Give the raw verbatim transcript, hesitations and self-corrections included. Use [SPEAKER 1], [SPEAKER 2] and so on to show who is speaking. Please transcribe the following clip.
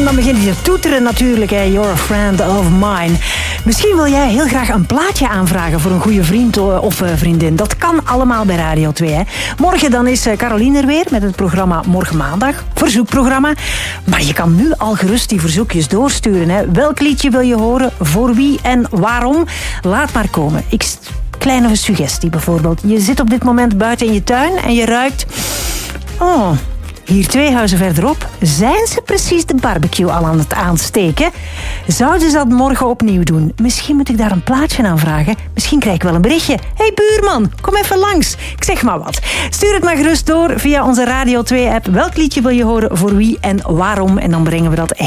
[SPEAKER 1] dan begint hij te toeteren natuurlijk. Hè. You're a friend of mine. Misschien wil jij heel graag een plaatje aanvragen voor een goede vriend of vriendin. Dat kan allemaal bij Radio twee. Hè. Morgen dan is Caroline er weer met het programma Morgen Maandag. Verzoekprogramma. Maar je kan nu al gerust die verzoekjes doorsturen. Hè. Welk liedje wil je horen? Voor wie en waarom? Laat maar komen. Ik... Kleine suggestie bijvoorbeeld. Je zit op dit moment buiten in je tuin en je ruikt... Oh, hier twee huizen verderop zijn ze precies de barbecue al aan het aansteken. Zouden ze dat morgen opnieuw doen? Misschien moet ik daar een plaatje aan vragen. Misschien krijg ik wel een berichtje. Hey buurman, kom even langs. Ik zeg maar wat. Stuur het maar gerust door via onze Radio twee app. Welk liedje wil je horen, voor wie en waarom? En dan brengen we dat